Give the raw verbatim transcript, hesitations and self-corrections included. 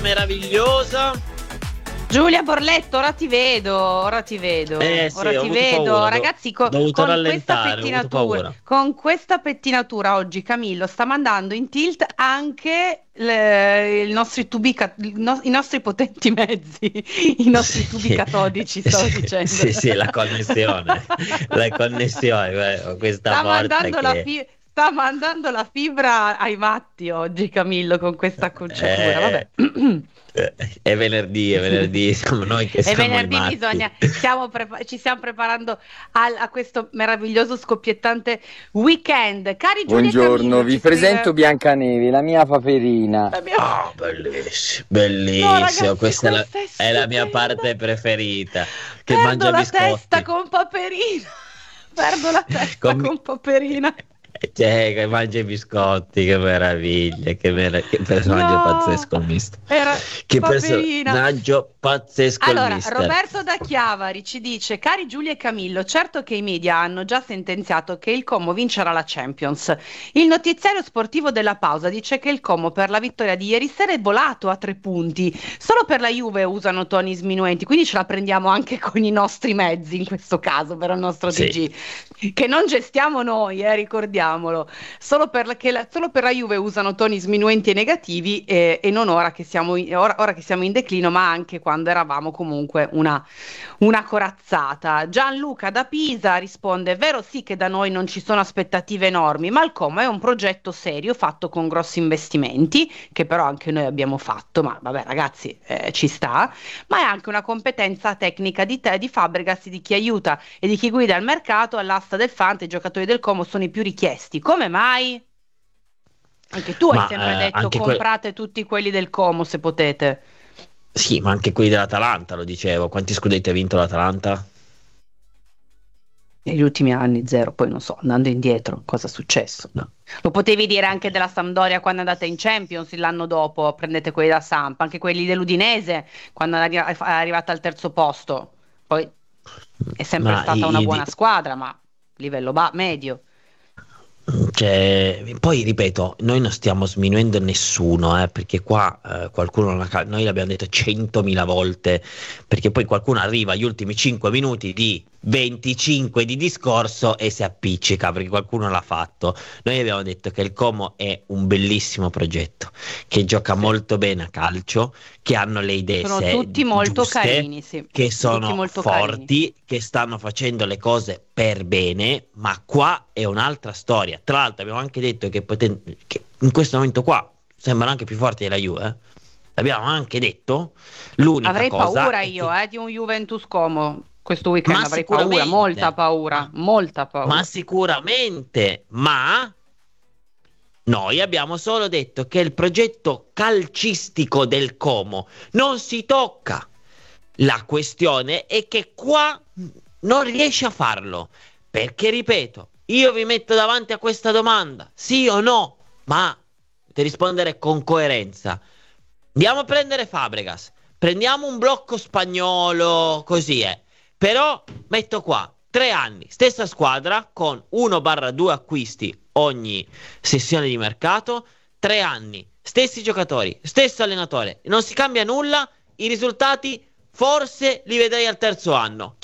meravigliosa. Giulia Borletto, ora ti vedo, ora ti vedo, Eh sì, ora ho ti avuto vedo, paura, ragazzi, co- ho dovuto con questa rallentare, ho avuto pettinatura, paura. con questa pettinatura oggi Camillo sta mandando in tilt anche le- i nostri tubi, ca- il no- i nostri potenti mezzi, i nostri tubi Sì, catodici, stavo sì, dicendo. sì, sì, la connessione, la connessione, eh, questa Sta forza mandando la che fi- sta mandando la fibra ai matti oggi, Camillo, con questa acconciatura. eh, Vabbè. eh, è venerdì, è venerdì, siamo noi che E siamo i venerdì matti. bisogna, stiamo prepa- ci stiamo preparando al- a questo meraviglioso scoppiettante weekend. Cari Giulia e Buongiorno, Camillo, vi ci presento scrive Biancanevi, la mia paperina. la mia... Ah, bellissimo, No, bellissimo, ragazzi, questa è la, questa è è la mia stupenda. parte preferita, che Perdo mangia la testa biscotti. con Paperina. Perdo la testa Come- con Paperina. Cioè, che mangia i biscotti, che meraviglia, che, mera- che personaggio No, pazzesco il mister. era Che Paperina. personaggio pazzesco il Allora, mister. Roberto da Chiavari ci dice: Cari Giulia e Camillo, certo che i media hanno già sentenziato che il Como vincerà la Champions. Il notiziario sportivo della pausa dice che il Como per la vittoria di ieri sera è volato a tre punti. Solo per la Juve usano toni sminuenti, quindi ce la prendiamo anche con i nostri mezzi in questo caso, per il nostro Sì. T G, che non gestiamo noi, eh, ricordiamolo. Solo per, la, che la, solo per la Juve usano toni sminuenti e negativi eh, e non ora che, siamo in, ora, ora che siamo in declino, ma anche quando eravamo comunque una, una corazzata. Gianluca da Pisa risponde: è vero sì che da noi non ci sono aspettative enormi, ma il Como è un progetto serio fatto con grossi investimenti, che però anche noi abbiamo fatto, ma vabbè ragazzi, eh, ci sta, ma è anche una competenza tecnica di te, di Fabregas, di chi aiuta e di chi guida il mercato. All'asta del Fante i giocatori del Como sono i più richiesti. Come mai? Anche tu hai Ma sempre eh, detto anche que- comprate tutti quelli del Como se potete. sì, ma anche quelli dell'Atalanta, lo dicevo. Quanti scudetti ha vinto l'Atalanta? Negli ultimi anni zero, poi non so, andando indietro, cosa è successo? No. Lo potevi dire anche della Sampdoria quando andate in Champions l'anno dopo, prendete quelli da Samp, anche quelli dell'Udinese quando è arri- è arrivata al terzo posto. Poi è sempre Ma stata i- una i- buona squadra, ma livello ba- medio. Cioè, poi ripeto, noi non stiamo sminuendo nessuno, eh, perché qua eh, qualcuno non ha cal- noi l'abbiamo detto centomila volte, perché poi qualcuno arriva agli ultimi cinque minuti di venticinque di discorso e si appiccica perché qualcuno l'ha fatto. Noi abbiamo detto che il Como è un bellissimo progetto, che gioca Sì. molto bene a calcio, che hanno le idee Sono se- tutti molto giuste, carini, sì. che Tutti sono molto carini. forti, che stanno facendo le cose per bene, ma qua è un'altra storia. Tra l'altro abbiamo anche detto che, poten- che in questo momento qua sembrano anche più forti della Juve. eh. L'abbiamo anche detto. L'unica Avrei cosa paura è io, che- eh, di un Juventus Como questo weekend, ma avrei paura, sicuramente, molta paura, ma, molta ma paura. sicuramente, ma noi abbiamo solo detto che il progetto calcistico del Como non si tocca. La questione è che qua non riesce a farlo. Perché, ripeto, io vi metto davanti a questa domanda, sì o no, ma dovete rispondere con coerenza. Andiamo a prendere Fabregas, prendiamo un blocco spagnolo, così è. Però metto qua, tre anni, stessa squadra, con uno due acquisti ogni sessione di mercato, tre anni, stessi giocatori, stesso allenatore, non si cambia nulla, i risultati forse li vedrei al terzo anno.